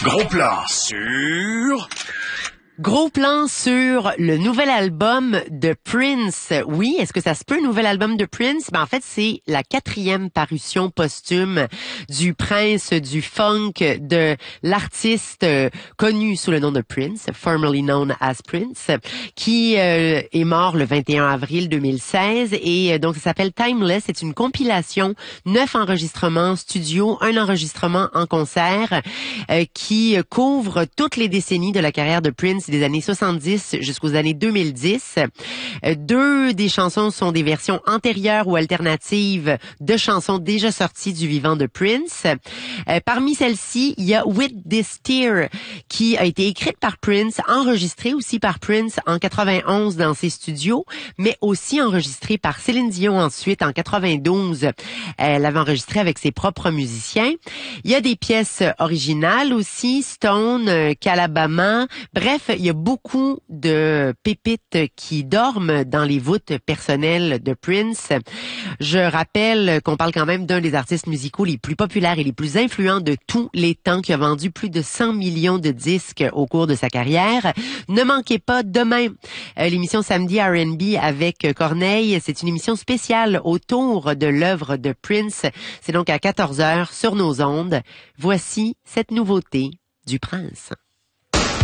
Gros plan sur... Gros plan sur le nouvel album de Prince. Oui, est-ce que ça se peut, nouvel album de Prince? En fait, c'est la 4e parution posthume du prince du funk, de l'artiste connu sous le nom de Prince, formerly known as Prince, qui est mort le 21 avril 2016. Et donc, ça s'appelle Timeless. C'est une compilation, 9 enregistrements studio, un enregistrement en concert, qui couvre toutes les décennies de la carrière de Prince, des années 70 jusqu'aux années 2010. Deux des chansons sont des versions antérieures ou alternatives de chansons déjà sorties du vivant de Prince. Parmi celles-ci, il y a With This Tear, qui a été écrite par Prince, enregistrée aussi par Prince en 91 dans ses studios, mais aussi enregistrée par Céline Dion ensuite en 92. Elle l'avait enregistrée avec ses propres musiciens. Il y a des pièces originales aussi, Stone, Calabama. Bref, il y a beaucoup de pépites qui dorment dans les voûtes personnelles de Prince. Je rappelle qu'on parle quand même d'un des artistes musicaux les plus populaires et les plus influents de tous les temps, qui a vendu plus de 100 millions de disques au cours de sa carrière. Ne manquez pas demain l'émission Samedi R&B avec Corneille. C'est une émission spéciale autour de l'œuvre de Prince. C'est donc à 14h sur nos ondes. Voici cette nouveauté du Prince.